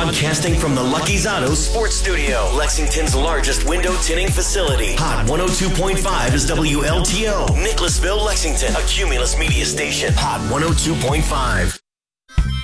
Broadcasting from the Lucky's Auto Sports Studio, Lexington's largest window tinting facility. Hot 102.5 is WLTO, Nicholasville, Lexington, a Cumulus media station. Hot 102.5.